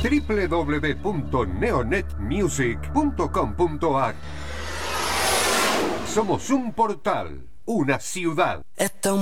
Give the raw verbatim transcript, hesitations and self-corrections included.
doble u doble u doble u punto neonet music punto com punto a r. Somos un portal, una ciudad. Esta